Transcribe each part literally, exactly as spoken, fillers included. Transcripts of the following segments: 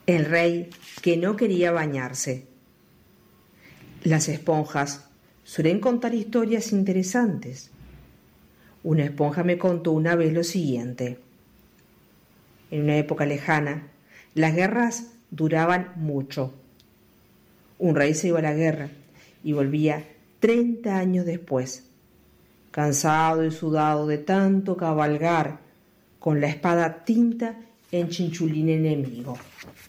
El rey que no quería bañarse. Las esponjas suelen contar historias interesantes. Una esponja me contó una vez lo siguiente. En una época lejana, las guerras duraban mucho. Un rey se iba a la guerra y volvía treinta años después, cansado y sudado de tanto cabalgar con la espada tinta en chinchulín enemigo.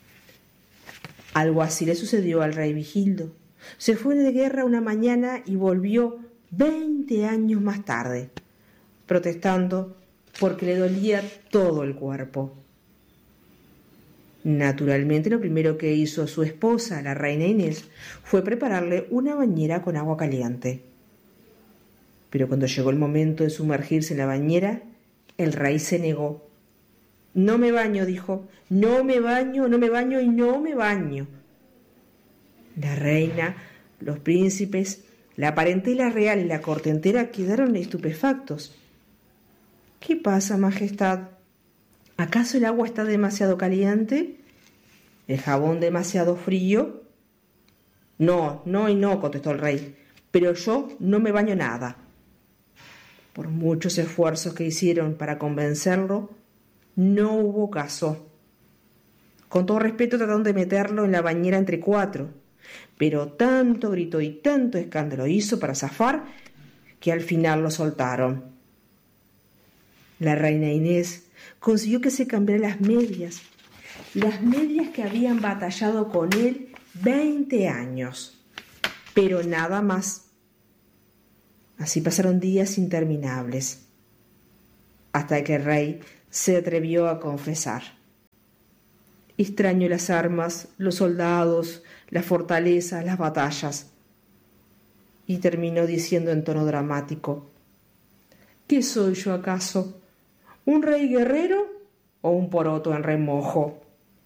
Algo así le sucedió al rey Vigildo. Se fue de guerra una mañana y volvió veinte años más tarde, protestando porque le dolía todo el cuerpo. Naturalmente, lo primero que hizo su esposa, la reina Inés, fue prepararle una bañera con agua caliente. Pero cuando llegó el momento de sumergirse en la bañera, el rey se negó. «No me baño», dijo, «no me baño, no me baño y no me baño». La reina, los príncipes, la parentela real y la corte entera quedaron estupefactos. «¿Qué pasa, majestad? ¿Acaso el agua está demasiado caliente? ¿El jabón demasiado frío?» «No, no y no», contestó el rey, «pero yo no me baño nada». Por muchos esfuerzos que hicieron para convencerlo, no hubo caso. Con todo respeto trataron de meterlo en la bañera entre cuatro, pero tanto grito y tanto escándalo hizo para zafar que al final lo soltaron. La reina Inés consiguió que se cambiara las medias, las medias que habían batallado con él veinte años, pero nada más. Así pasaron días interminables, hasta que el rey se atrevió a confesar. «Extraño las armas, los soldados, las fortalezas, las batallas». Y terminó diciendo en tono dramático: «¿Qué soy yo acaso? ¿Un rey guerrero o un poroto en remojo?»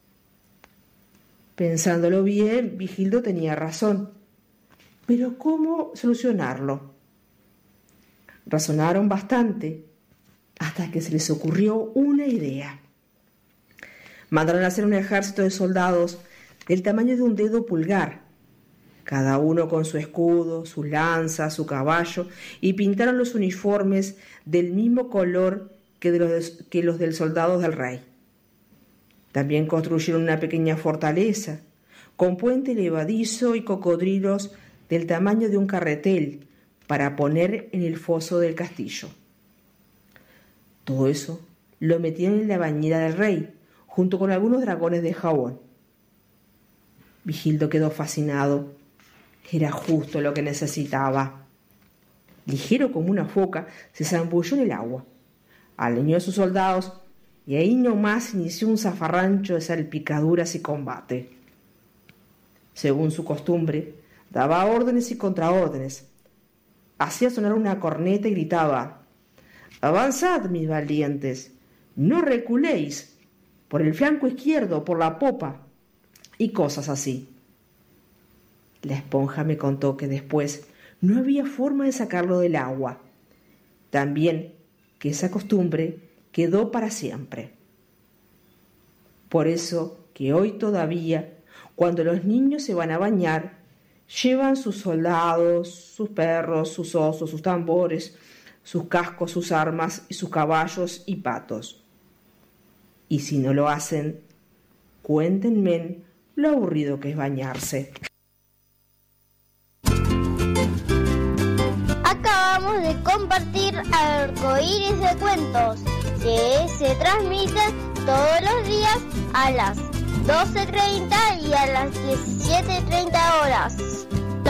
Pensándolo bien, Vigildo tenía razón. Pero ¿cómo solucionarlo? Razonaron bastante, hasta que se les ocurrió una idea. Mandaron a hacer un ejército de soldados del tamaño de un dedo pulgar, cada uno con su escudo, su lanza, su caballo, y pintaron los uniformes del mismo color que, de los, de, que los del soldado del rey. También construyeron una pequeña fortaleza, con puente levadizo y cocodrilos del tamaño de un carretel, para poner en el foso del castillo. Todo eso lo metieron en la bañera del rey, junto con algunos dragones de jabón. Vigildo quedó fascinado. Era justo lo que necesitaba. Ligero como una foca, se zambulló en el agua, alineó a sus soldados y ahí nomás inició un zafarrancho de salpicaduras y combate. Según su costumbre, daba órdenes y contraórdenes. Hacía sonar una corneta y gritaba: «Avanzad, mis valientes, no reculéis, por el flanco izquierdo, por la popa», y cosas así. La esponja me contó que después no había forma de sacarlo del agua. También que esa costumbre quedó para siempre. Por eso que hoy todavía, cuando los niños se van a bañar, llevan sus soldados, sus perros, sus osos, sus tambores, sus cascos, sus armas y sus caballos y patos. Y si no lo hacen, cuéntenme lo aburrido que es bañarse. Acabamos de compartir Arcoíris de Cuentos, que se transmite todos los días a las doce treinta y a las diecisiete treinta horas.